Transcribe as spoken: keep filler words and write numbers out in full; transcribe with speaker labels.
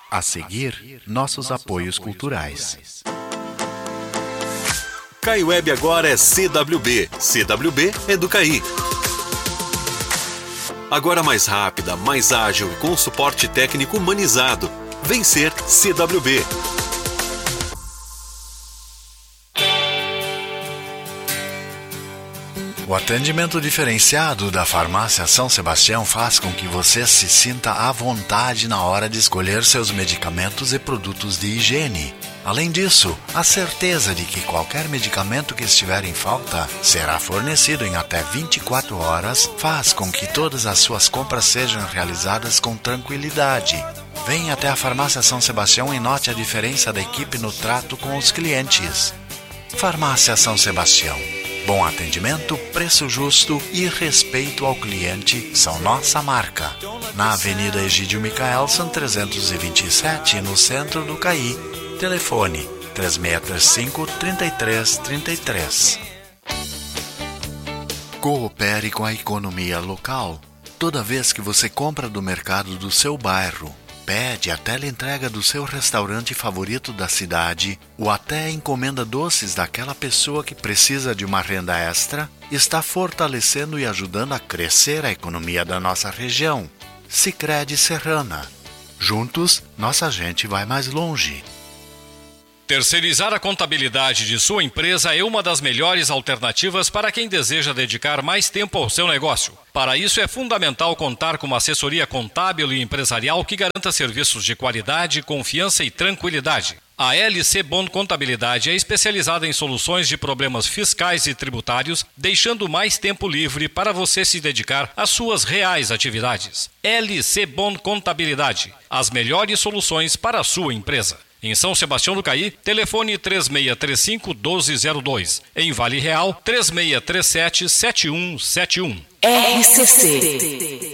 Speaker 1: A seguir, nossos apoios culturais.
Speaker 2: CAIWeb agora é C W B. C W B é do C A I. Agora mais rápida, mais ágil e com suporte técnico humanizado. Vem ser C W B.
Speaker 1: O atendimento diferenciado da Farmácia São Sebastião faz com que você se sinta à vontade na hora de escolher seus medicamentos e produtos de higiene. Além disso, a certeza de que qualquer medicamento que estiver em falta será fornecido em até vinte e quatro horas faz com que todas as suas compras sejam realizadas com tranquilidade. Venha até a Farmácia São Sebastião e note a diferença da equipe no trato com os clientes. Farmácia São Sebastião. Bom atendimento, preço justo e respeito ao cliente são nossa marca. Na Avenida Egídio Micaelson, trezentos e vinte e sete, no centro do C A I. Telefone três seis três cinco, três três três três. Coopere com a economia local. Toda vez que você compra do mercado do seu bairro, pede a teleentrega do seu restaurante favorito da cidade ou até encomenda doces daquela pessoa que precisa de uma renda extra, está fortalecendo e ajudando a crescer a economia da nossa região. Sicredi Serrana. Juntos, nossa gente vai mais longe.
Speaker 3: Terceirizar a contabilidade de sua empresa é uma das melhores alternativas para quem deseja dedicar mais tempo ao seu negócio. Para isso, é fundamental contar com uma assessoria contábil e empresarial que garanta serviços de qualidade, confiança e tranquilidade. A L C Bond Contabilidade é especializada em soluções de problemas fiscais e tributários, deixando mais tempo livre para você se dedicar às suas reais atividades. L C Bond Contabilidade, as melhores soluções para a sua empresa. Em São Sebastião do Caí, telefone três seis três cinco, um dois zero dois. Em Vale Real, três seis três sete, sete um sete um.
Speaker 4: R C C